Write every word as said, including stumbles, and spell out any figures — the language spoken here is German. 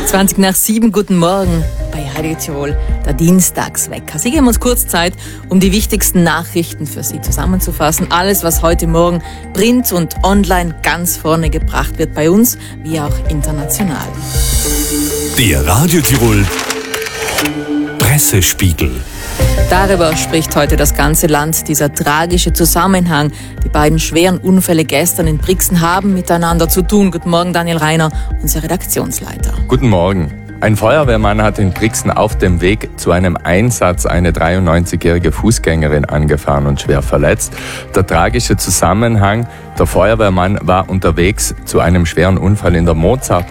zwanzig nach sieben, guten Morgen bei Radio Tirol, der Dienstagswecker. Sie geben uns kurz Zeit, um die wichtigsten Nachrichten für Sie zusammenzufassen. Alles, was heute Morgen print und online ganz vorne gebracht wird bei uns, wie auch international. Der Radio Tirol Pressespiegel. Darüber spricht heute das ganze Land. Dieser tragische Zusammenhang. Die beiden schweren Unfälle gestern in Brixen haben miteinander zu tun. Guten Morgen, Daniel Reiner, unser Redaktionsleiter. Guten Morgen. Ein Feuerwehrmann hat in Brixen auf dem Weg zu einem Einsatz eine dreiundneunzigjährige Fußgängerin angefahren und schwer verletzt. Der tragische Zusammenhang: Der Feuerwehrmann war unterwegs zu einem schweren Unfall in der Mozart